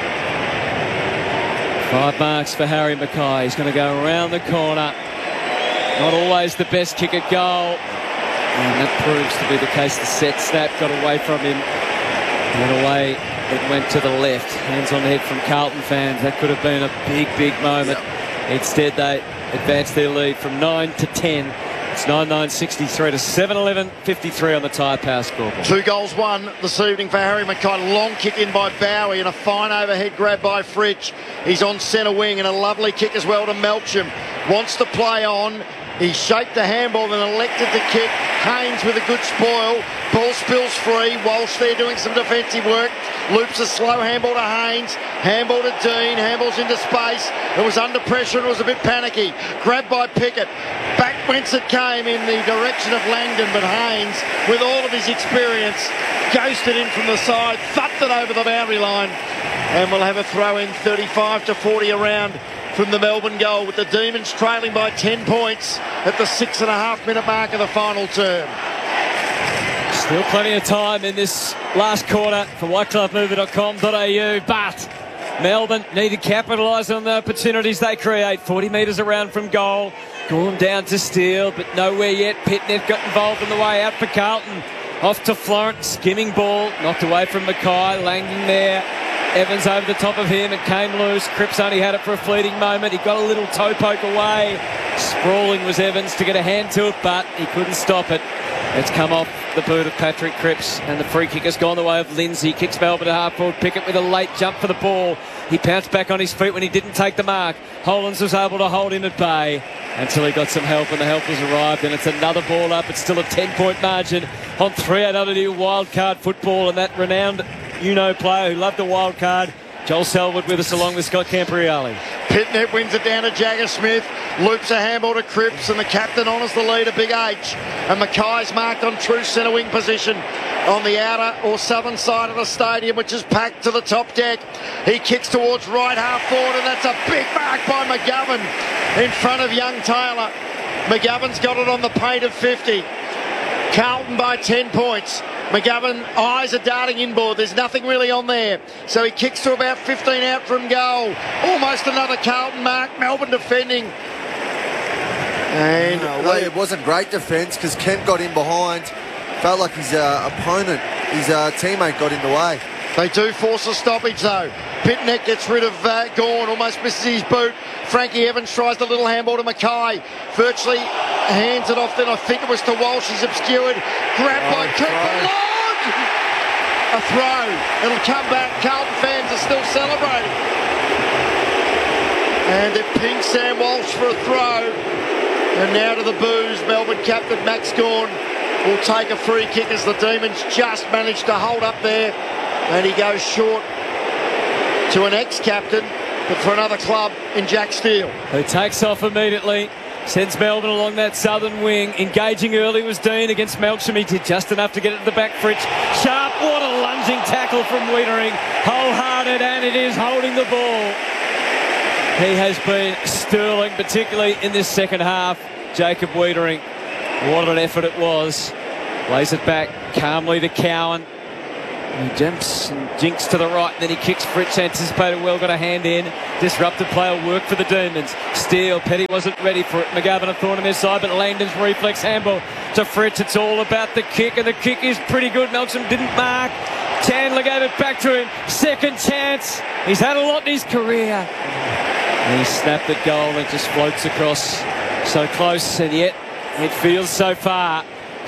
Speaker 1: 5 marks for Harry Mackay. He's going to go around the corner. Not always the best kick at goal. And that proves to be the case. The set snap got away from him. And away it went to the left. Hands on the head from Carlton fans. That could have been a big, big moment. Yep. Instead, they advanced their lead from 9 to 10. It's 9-9-63 to 7-11-53 on the Tyre Power scoreboard.
Speaker 2: 2 goals won this evening for Harry Mackay. Long kick in by Bowie and a fine overhead grab by Fritsch. He's on centre wing and a lovely kick as well to Melcham. Wants to play on. He shaped the handball and elected to kick. Haynes with a good spoil. Ball spills free. Walsh there doing some defensive work. Loops a slow handball to Haynes. Handball to Dean. Handballs into space. It was under pressure and it was a bit panicky. Grabbed by Pickett. Back whence it came in the direction of Langdon, but Haynes, with all of his experience, ghosted in from the side, thumped it over the boundary line, and we'll have a throw in 35 to 40 around from the Melbourne goal, with the Demons trailing by 10 points at the 6.5 minute mark of the final term.
Speaker 1: Still plenty of time in this last quarter for whiteclubmover.com.au, but Melbourne need to capitalise on the opportunities they create. 40 metres around from goal. Gone down to Steele, but nowhere yet. Pitnet got involved on the way out for Carlton. Off to Florence, skimming ball, knocked away from Mackay. Langdon there. Evans over the top of him, it came loose. Cripps only had it for a fleeting moment. He got a little toe poke away. Sprawling was Evans to get a hand to it, but he couldn't stop it. It's come off the boot of Patrick Cripps, and the free kick has gone the way of Lindsay. Kicks Melbourne to half forward. Pickett with a late jump for the ball. He pounced back on his feet when he didn't take the mark. Hollands was able to hold him at bay until he got some help, and the helpers arrived, and it's another ball up. It's still a 10-point margin on 3-8 wildcard football, and that renowned player who loved the wild card, Joel Selwood, with us along with Scott Campriali.
Speaker 2: Pitnet wins it down to Jagger Smith, loops a handball to Cripps, and the captain honours the leader, Big H. And Mackay's marked on true centre wing position on the outer or southern side of the stadium, which is packed to the top deck. He kicks towards right half forward, and that's a big mark by McGovern in front of young Taylor. McGovern's got it on the paint of 50. Carlton by 10 points. McGovern, eyes are darting inboard. There's nothing really on there. So he kicks to about 15 out from goal. Almost another Carlton mark. Melbourne defending. And
Speaker 4: it wasn't great defence because Kent got in behind. Felt like his opponent, his teammate got in the way.
Speaker 2: They do force a stoppage though. Pitnet gets rid of Gawn, almost misses his boot. Frankie Evans tries the little handball to Mackay. Virtually hands it off, then I think it was to Walsh. He's obscured. Grabbed by Cooper. Lord! A throw. It'll come back. Carlton fans are still celebrating. And they ping Sam Walsh for a throw. And now to the boos. Melbourne captain Max Gawn will take a free kick as the Demons just managed to hold up there. And he goes short to an ex-captain but for another club in Jack Steele.
Speaker 1: Who takes off immediately, sends Melbourne along that southern wing. Engaging early was Dean against Melksham. He did just enough to get it to the back. Fritsch sharp, what a lunging tackle from Wiedering. Wholehearted, and it is holding the ball. He has been sterling, particularly in this second half. Jacob Wiedering, what an effort it was. Lays it back calmly to Cowan. He jumps and jinks to the right, and then he kicks. Fritsch anticipated well, got a hand in. Disrupted play will work for the Demons. Steele, Petty wasn't ready for it. McGovern a thorn on their side, but Langdon's reflex handball to Fritsch. It's all about the kick, and the kick is pretty good. Melksham didn't mark. Chandler gave it back to him. Second chance. He's had a lot in his career. And he snapped at goal and just floats across. So close, and yet it feels so far.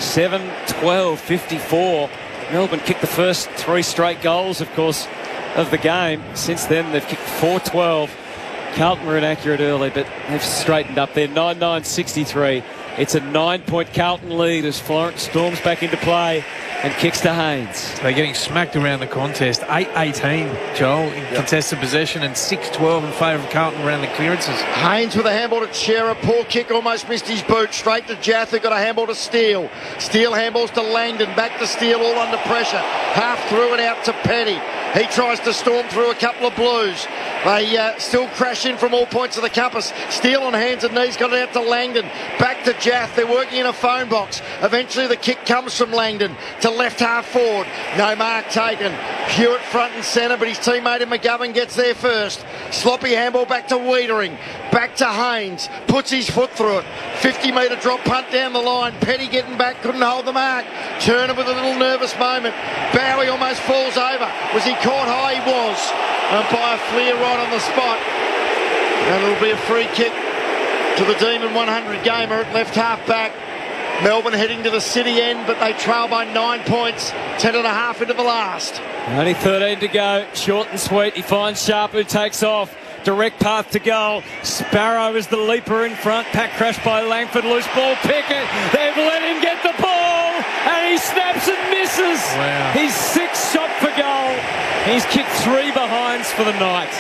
Speaker 1: 7-12-54. Melbourne kicked the first 3 straight goals, of course, of the game. Since then, they've kicked 4-12. Carlton were inaccurate early, but they've straightened up there. 9-9-63. It's a 9-point Carlton lead as Florence storms back into play and kicks to Haynes.
Speaker 5: They're getting smacked around the contest. 8-18, Joel, in contested possession, and 6-12 in favour of Carlton around the clearances.
Speaker 2: Haynes with a handball to Chera. Poor kick, almost missed his boot. Straight to Jath, who got a handball to Steele. Steele handballs to Langdon. Back to Steele, all under pressure. Half through and out to Petty. He tries to storm through a couple of Blues. They still crash in from all points of the compass. Steele on hands and knees, got it out to Langdon. Back to Jath. They're working in a phone box. Eventually the kick comes from Langdon to left half forward. No mark taken. Hewitt front and centre, but his teammate in McGovern gets there first. Sloppy handball back to Wiedering. Back to Haynes. Puts his foot through it. 50-metre drop punt down the line. Petty getting back, couldn't hold the mark. Turner with a little nervous moment. Bowie almost falls over. Was he caught high? He was. Umpire Fleer right on the spot. And it'll be a free kick to the Demon 100 gamer at left half back. Melbourne heading to the city end, but they trail by 9 points. 10.5 into the last.
Speaker 1: Only 13 to go. Short and sweet. He finds Sharp, who takes off. Direct path to goal. Sparrow is the leaper in front. Pack crashed by Langford. Loose ball. Pickett. They've let him get the ball. And he snaps and misses.
Speaker 5: Wow.
Speaker 1: He's 6 shot for goal. He's kicked 3 behinds for the night.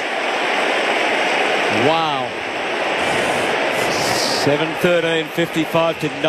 Speaker 1: Wow. 7-13-55 to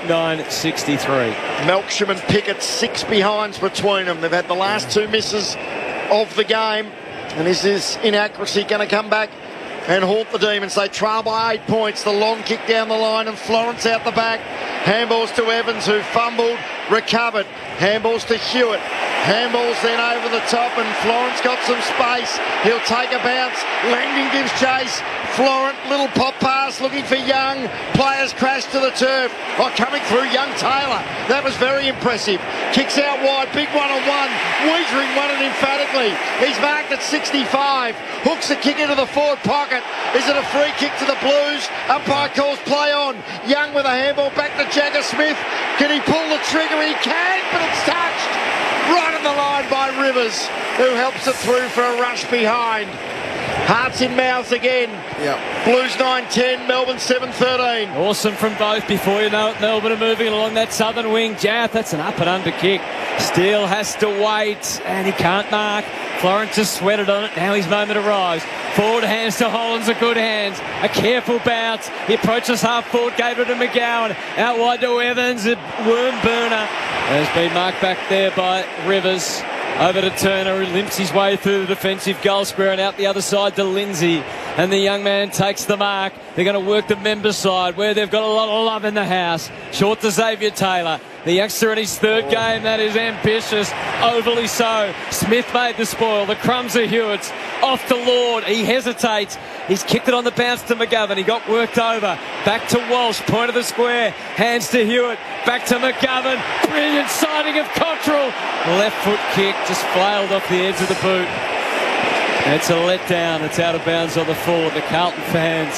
Speaker 1: 9-9-63.
Speaker 2: Melksham and Pickett 6 behinds between them. They've had the last 2 misses of the game. And is this inaccuracy going to come back and haunt the Demons? They trail by 8 points. The long kick down the line and Florence out the back. Handballs to Evans, who fumbled, recovered. Handballs to Hewitt. Handballs then over the top, and Florence got some space. He'll take a bounce. Langdon gives chase. Florent, little pop pass looking for Young. Players crash to the turf. Oh, coming through Young Taylor. That was very impressive. Kicks out wide. Big one-on-one. Wiedering won it emphatically. He's marked at 65. Hooks the kick into the forward pocket. Is it a free kick to the Blues? Umpire calls play on. Young with a handball back to Jagger Smith. Can he pull the trigger? He can, but it's touched. Right on the line by Rivers, who helps it through for a rush behind. Hearts in mouths again.
Speaker 4: Yep.
Speaker 2: Blues 9-10, Melbourne 7-13.
Speaker 1: Awesome from both. Before you know it, Melbourne are moving along that southern wing. Jath, that's an up and under kick. Steele has to wait, and he can't mark. Florence has sweated on it. Now his moment arrives. Forward hands to Hollands, a good hands. A careful bounce. He approaches half forward, gave it to McGowan. Out wide to Evans, a worm burner. Has been marked back there by Rivers. Over to Turner, who limps his way through the defensive goal square, and out the other side to Lindsay. And the young man takes the mark. They're going to work the member side, where they've got a lot of love in the house. Short to Xavier Taylor. The youngster in his third game, that is ambitious, overly so. Smith made the spoil. The crumbs are Hewitt's. Off to Lord. He hesitates. He's kicked it on the bounce to McGovern. He got worked over. Back to Walsh, point of the square. Hands to Hewitt. Back to McGovern. Brilliant sighting of Cottrell. Left foot kick, just flailed off the edge of the boot. It's a letdown. It's out of bounds on the full. The Carlton fans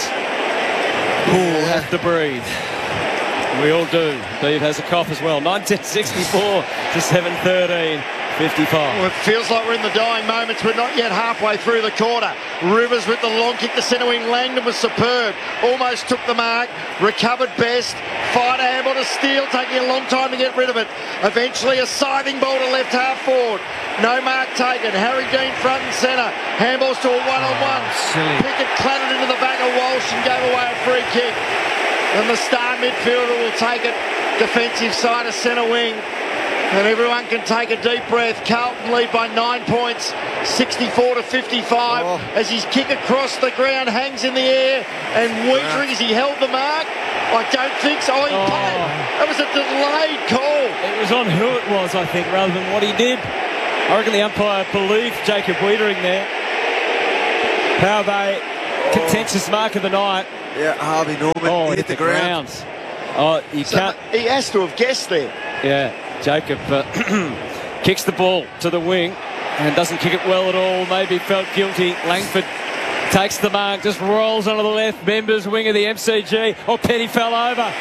Speaker 1: will have to breathe. We all do. Steve has a cough as well. 1964 to 7-13. 55.
Speaker 2: Well, it feels like we're in the dying moments. We're not yet halfway through the quarter. Rivers with the long kick to centre wing. Langdon was superb. Almost took the mark. Recovered best. Fired a handball to Steele, taking a long time to get rid of it. Eventually a scything ball to left half forward. No mark taken. Harry Dean front and centre. Handballs to a one-on-one. Pickett clattered into the back of Walsh and gave away a free kick. And the star midfielder will take it. Defensive side of centre wing. And everyone can take a deep breath. Carlton lead by 9 points, 64 to 55, as his kick across the ground hangs in the air. And Weitering, as he held the mark, I don't think so. Oh, he played. That was a delayed call.
Speaker 1: It was on who it was, I think, rather than what he did. I reckon the umpire believed Jacob Weitering there. Power Bay, contentious mark of the night.
Speaker 4: Yeah, Harvey Norman hit the ground.
Speaker 1: Oh, you can't.
Speaker 2: He has to have guessed there.
Speaker 1: Yeah, Jacob kicks the ball to the wing and doesn't kick it well at all. Maybe felt guilty. Langford takes the mark, just rolls onto the left. Members wing of the MCG. Oh, Petty fell over.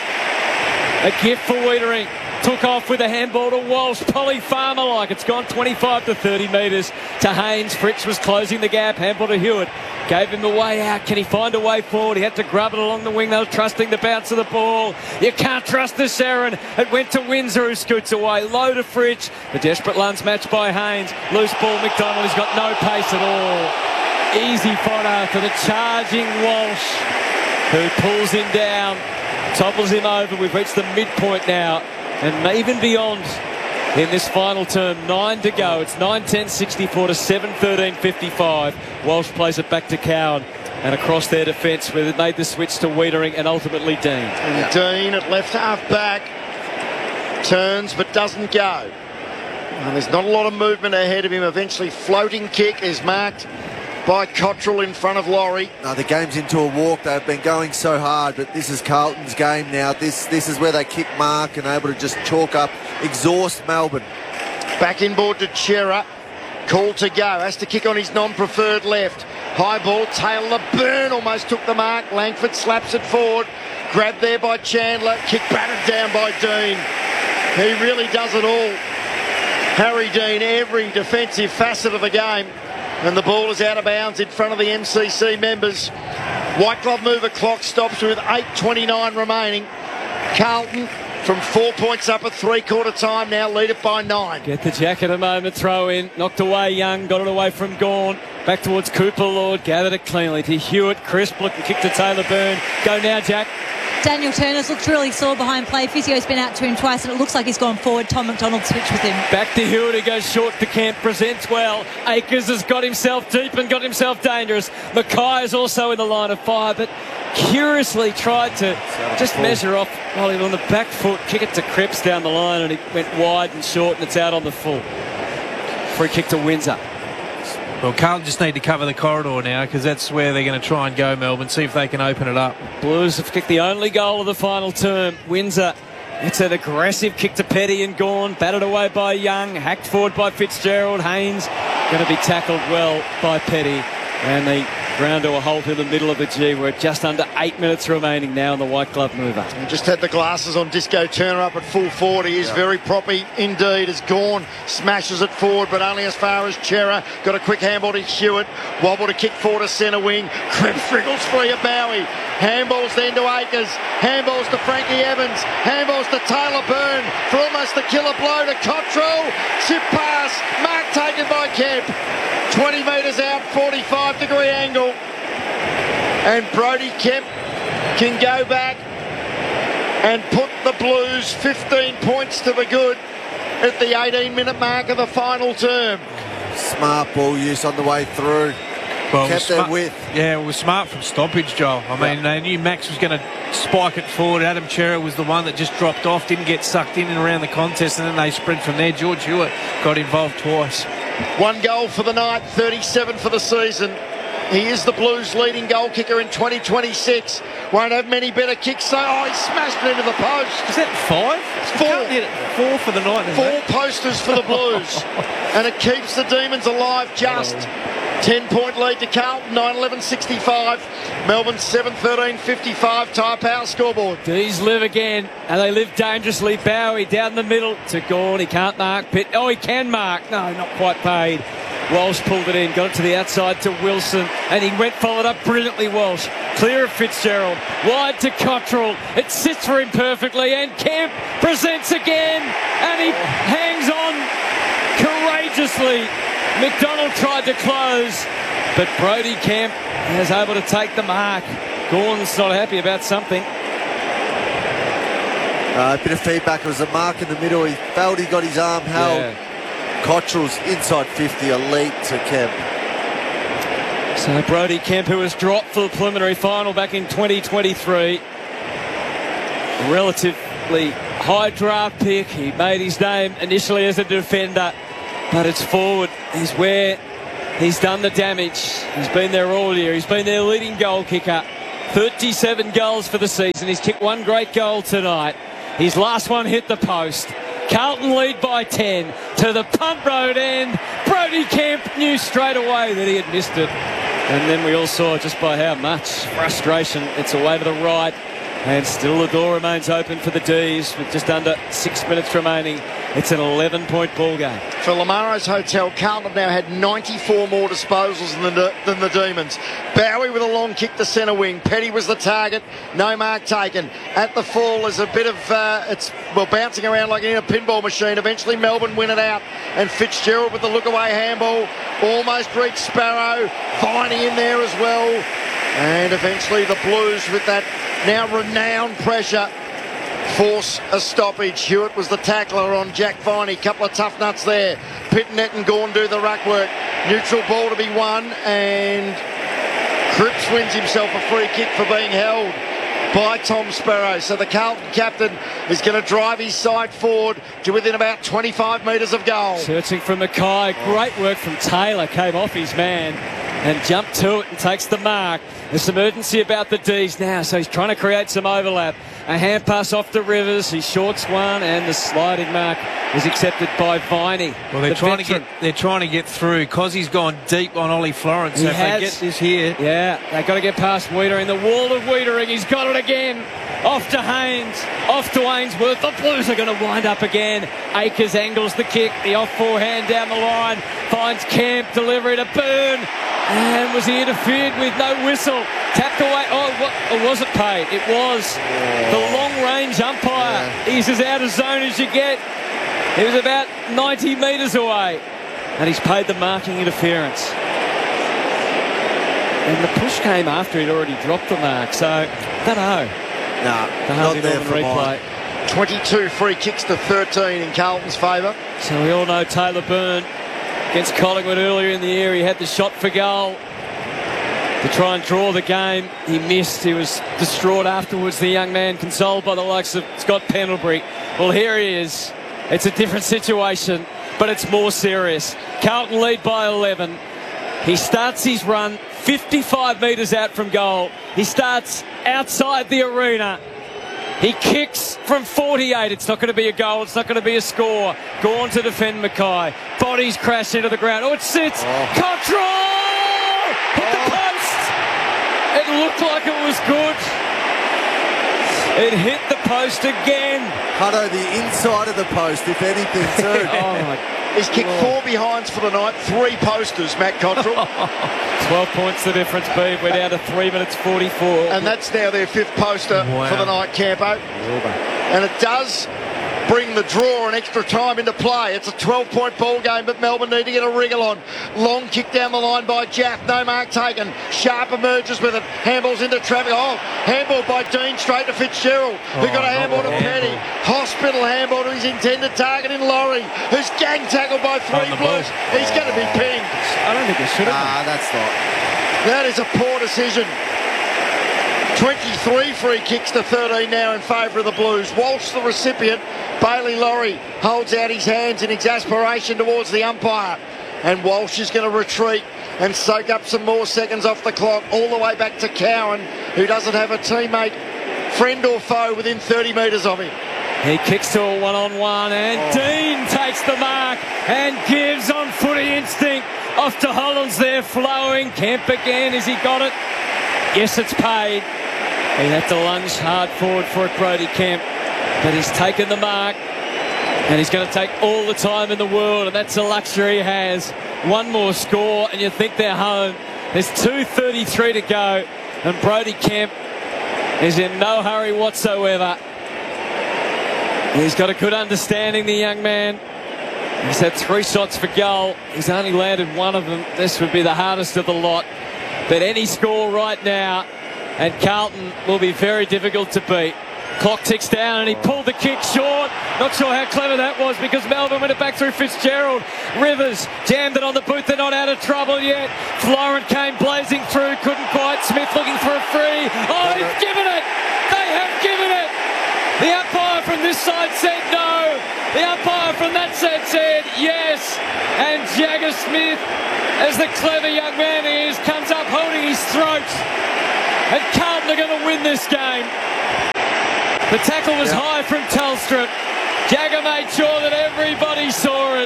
Speaker 1: A gift for Weitering. Took off with a handball to Walsh. Polly Farmer like. It's gone 25 to 30 metres to Haynes. Fritz was closing the gap. Handball to Hewitt. Gave him the way out. Can he find a way forward? He had to grab it along the wing. They were trusting the bounce of the ball. You can't trust the Sharon. It went to Windsor, who scoots away. Low to Fritz. The desperate lunge matched by Haynes. Loose ball, McDonald. He's got no pace at all. Easy fodder for the charging Walsh, who pulls him down, topples him over. We've reached the midpoint now, and even beyond in this final term. 9 to go. It's 9-10, 64 to 7-13, 55. Walsh plays it back to Cowan and across their defence, where they made the switch to Weitering and ultimately Dean.
Speaker 2: And Dean at left half back turns but doesn't go. And there's not a lot of movement ahead of him. Eventually floating kick is marked by Cottrell in front of Laurie.
Speaker 4: No, the game's into a walk. They've been going so hard, but this is Carlton's game now. This is where they kick mark and able to just chalk up, exhaust Melbourne.
Speaker 2: Back inboard to Chera. Call to go. Has to kick on his non-preferred left. High ball. Taylor Byrne almost took the mark. Langford slaps it forward. Grabbed there by Chandler. Kick battered down by Dean. He really does it all. Harry Dean, every defensive facet of the game. And the ball is out of bounds in front of the MCC members. White glove mover clock stops with 8:29 remaining. Carlton from 4 points up at three-quarter time now, lead it by 9.
Speaker 1: Get the jacket a moment, throw in. Knocked away Young, got it away from Gawn. Back towards Cooper Lord, gathered it cleanly to Hewitt. Crisp looking kick to Taylor Byrne. Go now, Jack.
Speaker 3: Daniel Turner's looked really sore behind play. Physio's been out to him twice and it looks like he's gone forward. Tom McDonald switched with him.
Speaker 1: Back to Hewitt, who goes short to Camp, presents well. Akers has got himself deep and got himself dangerous. Mackay is also in the line of fire, but curiously tried to just measure off while he was on the back foot, kick it to Cripps down the line, and he went wide and short, and it's out on the full. Free kick to Windsor.
Speaker 5: Well, Carlton just need to cover the corridor now, because that's where they're going to try and go, Melbourne, see if they can open it up.
Speaker 1: Blues have kicked the only goal of the final term. Windsor, it's an aggressive kick to Petty and Gawn, batted away by Young, hacked forward by Fitzgerald. Haynes going to be tackled well by Petty, and they ground to a halt in the middle of the G. We're just under 8 minutes remaining now in the white glove mover.
Speaker 2: And just had the glasses on Disco Turner up at full forward. He is very proppy indeed as Gawn smashes it forward, but only as far as Chera. Got a quick handball to Hewitt. Wobble to kick forward to centre wing. Cripps wriggles free of Bowie. Handballs then to Akers. Handballs to Frankie Evans. Handballs to Taylor Byrne for almost the killer blow to Cottrell. Chip pass. Mark taken by Kemp. 20 metres out, 45-degree angle. And Brody Kemp can go back and put the Blues 15 points to the good at the 18-minute mark of the final term.
Speaker 4: Smart ball use on the way through.
Speaker 5: Well,
Speaker 4: kept their width.
Speaker 5: Yeah, it was smart from stoppage, Joel. I mean, they knew Max was going to spike it forward. Adam Chera was the one that just dropped off, didn't get sucked in and around the contest, and then they spread from there. George Hewitt got involved twice.
Speaker 2: 1 goal for the night, 37 for the season. He is the Blues' leading goal kicker in 2026. Won't have many better kicks. So, he smashed it into the post.
Speaker 5: Is that 5? 4 for the night.
Speaker 2: 4 posters for the Blues. And it keeps the Demons alive just. 10-point lead to Carlton, 9-11-65. Melbourne 7-13-55. Tyre Power scoreboard.
Speaker 1: D's live again, and they live dangerously. Bowie down the middle to Gawn. He can't mark. Oh, he can mark. No, not quite paid. Walsh pulled it in, got it to the outside to Wilson, and he followed up brilliantly, Walsh. Clear of Fitzgerald, wide to Cottrell. It sits for him perfectly, and Kemp presents again, and he hangs on courageously. McDonald tried to close, but Brody Kemp is able to take the mark. Gawn's not happy about something.
Speaker 4: A bit of feedback. It was a mark in the middle. He felt he got his arm held.
Speaker 1: Yeah.
Speaker 4: Cottrell's inside 50, elite to Kemp.
Speaker 1: So Brody Kemp, who was dropped for the preliminary final back in 2023. Relatively high draft pick. He made his name initially as a defender, but it's forward is where he's done the damage. He's been there all year. He's been their leading goal kicker. 37 goals for the season. He's kicked one great goal tonight. His last one hit the post. Carlton lead by 10 to the Punt Road end. Brody Kemp knew straight away that he had missed it. And then we all saw just by how much frustration it's away to the right. And still the door remains open for the D's with just under 6 minutes remaining. It's an 11-point ball game.
Speaker 2: For Lamaro's Hotel, Carlton have now had 94 more disposals than the Demons. Bowie with a long kick to centre wing. Petty was the target. No mark taken. At the fall, there's a bit of, bouncing around like in a pinball machine. Eventually Melbourne win it out. And Fitzgerald with the look-away handball. Almost reached Sparrow. Viney in there as well. And eventually the Blues with that now renowned pressure force a stoppage. Hewitt was the tackler on Jack Viney. Couple of tough nuts there. Pittonet and Gawn do the ruck work. Neutral ball to be won, and Cripps wins himself a free kick for being held by Tom Sparrow. So the Carlton captain is going to drive his side forward to within about 25 metres of goal.
Speaker 1: Searching for Mackay. Great work from Taylor. Came off his man and jumped to it and takes the mark. There's some urgency about the D's now, so he's trying to create some overlap. A hand pass off to Rivers. He shorts one, and the sliding mark is accepted by Viney.
Speaker 5: Well, they're trying to get through. Cozzy's gone deep on Ollie Florence.
Speaker 1: He
Speaker 5: so if
Speaker 1: has.
Speaker 5: they get this here.
Speaker 1: Yeah, they've got to get past Wiedering. The wall of Wiedering. He's got it again. Off to Haynes. Off to Ainsworth. The Blues are going to wind up again. Akers angles the kick. The off forehand down the line. Finds Camp. Delivery to Byrne. And was he interfered with? No whistle. Tapped away. Or was it paid? It was. The long-range umpire. Yeah. He's as out of zone as you get. He was about 90 metres away. And he's paid the marking interference. And the push came after he'd already dropped the mark. So, I don't know.
Speaker 4: Not there for replay.
Speaker 2: 22 free kicks to 13 in Carlton's favour.
Speaker 1: So we all know Taylor Byrne against Collingwood earlier in the year. He had the shot for goal to try and draw the game. He missed. He was distraught afterwards, the young man, consoled by the likes of Scott Pendlebury. Well, here he is. It's a different situation, but it's more serious. Carlton lead by 11. He starts his run 55 metres out from goal. He starts outside the arena. He kicks from 48. It's not going to be a goal. It's not going to be a score. Gawn to defend Mackay. Bodies crash into the ground. Oh, it sits. Cottrell! Hit the post. It looked like it was good. It hit the post again.
Speaker 4: Hutto, the inside of the post, if anything, too.
Speaker 2: He's kicked 4 behinds for the night, 3 posters, Matt Cottrell.
Speaker 1: 12 points the difference, Beeve. We're down to 3 minutes 44.
Speaker 2: And that's now their 5th poster for the night, Campo. And it does bring the draw and extra time into play. It's a 12-point ball game, but Melbourne need to get a wriggle on. Long kick down the line by Jaff. No mark taken. Sharp emerges with it. Handballs into traffic. Handball by Dean straight to Fitzgerald, who got a handball to Petty. Hospital handball to his intended target in Laurie, who's gang tackled by 3 Blues. He's going to be pinged.
Speaker 1: I don't think he should have.
Speaker 4: That's not.
Speaker 2: That is a poor decision. 23 free kicks to 13 now in favour of the Blues. Walsh the recipient. Bailey Laurie holds out his hands in exasperation towards the umpire. And Walsh is going to retreat and soak up some more seconds off the clock all the way back to Cowan, who doesn't have a teammate, friend or foe, within 30 metres of him.
Speaker 1: He kicks to a one-on-one, and Dean takes the mark and gives on footy instinct off to Hollands there, flowing. Kemp again, has he got it? Yes, it's paid. He had to lunge hard forward for it, Brody Kemp, but he's taken the mark, and he's going to take all the time in the world, and that's a luxury he has. One more score, and you think they're home. There's 2:33 to go, and Brody Kemp is in no hurry whatsoever. He's got a good understanding, the young man. He's had 3 shots for goal. He's only landed one of them. This would be the hardest of the lot. But any score right now, and Carlton will be very difficult to beat. Clock ticks down, and he pulled the kick short. Not sure how clever that was, because Melbourne went it back through Fitzgerald. Rivers jammed it on the boot. They're not out of trouble yet. Florent came blazing through, couldn't quite. Smith looking for a free. Oh, he's given it. They have given it. The umpire from this side said no. The umpire from that side said yes. And Jagger Smith, as the clever young man he is, comes up holding his throat. And Carlton are going to win this game. The tackle was high from Telstra. Jagger made sure that everybody saw it.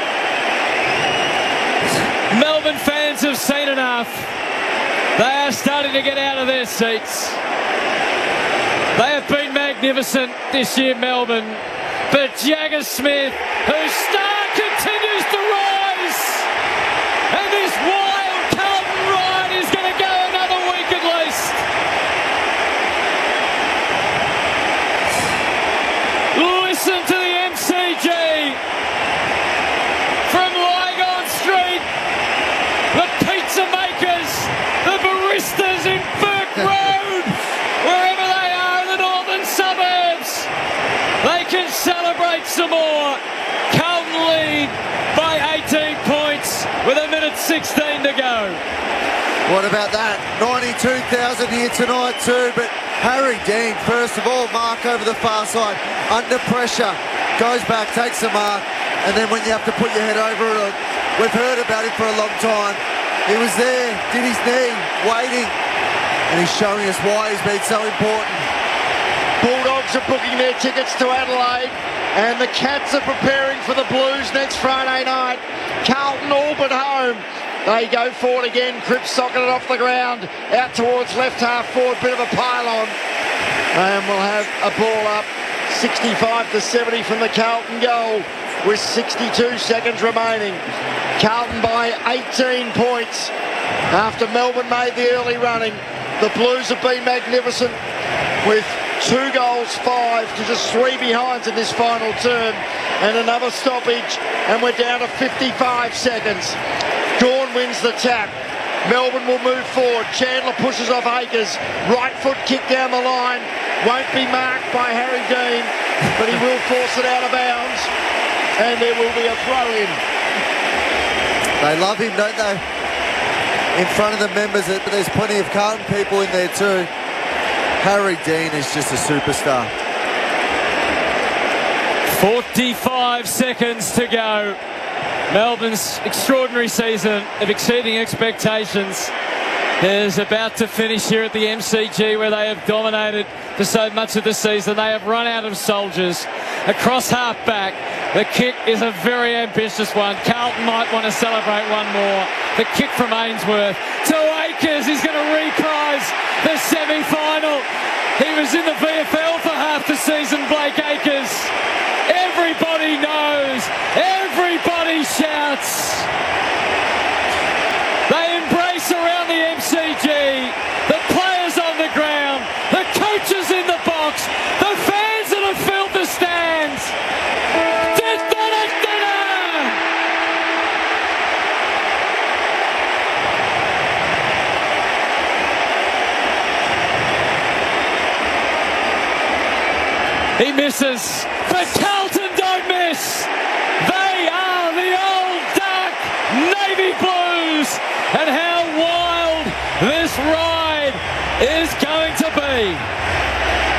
Speaker 1: Melbourne fans have seen enough. They are starting to get out of their seats. They have been magnificent this year, Melbourne. But Jagger Smith, whose star continues to rise, and this wild Carlton ride is going to go another week at least. Listen to the MCG from Lygon Street. The pizza makers, the baristas in Burke Road, wherever they are in the northern suburbs, they can celebrate some more. Carlton lead by 18 points with 1:16 to go.
Speaker 4: What about that? 92,000 here tonight too, but Harry Dean, first of all, mark over the far side, under pressure, goes back, takes the mark, and then when you have to put your head over it, we've heard about it for a long time. He was there, did his knee, waiting, and he's showing us why he's been so important.
Speaker 2: Bulldogs are booking their tickets to Adelaide, and the Cats are preparing for the Blues next Friday night. Carlton all but home. They go forward again. Cripps socketed off the ground, out towards left half forward, bit of a pylon, and we'll have a ball up 65-70 from the Carlton goal with 62 seconds remaining. Carlton by 18 points after Melbourne made the early running. The Blues have been magnificent with 2 goals, 5 to just 3 behinds in this final term, and another stoppage, and we're down to 55 seconds. Gawn wins the tap. Melbourne will move forward. Chandler pushes off Akers. Right foot kick down the line. Won't be marked by Harry Dean, but he will force it out of bounds, and there will be a throw in.
Speaker 4: They love him, don't they? In front of the members, but there's plenty of Carlton people in there too. Harry Dean is just a superstar.
Speaker 1: 45 seconds to go. Melbourne's extraordinary season of exceeding expectations is about to finish here at the MCG, where they have dominated for so much of the season. They have run out of soldiers. Across half back, the kick is a very ambitious one. Carlton might want to celebrate one more. The kick from Ainsworth to Akers. He's going to reprise the semi-final. He was in the VFL for half the season, Blake Akers. Everybody knows. Everybody shouts. They embrace around the MCG. The players on the ground. The coaches in the box. The fans that have filled the stands. He misses, but Carlton don't miss. They are the old dark navy blues, and how wild this ride is going to be.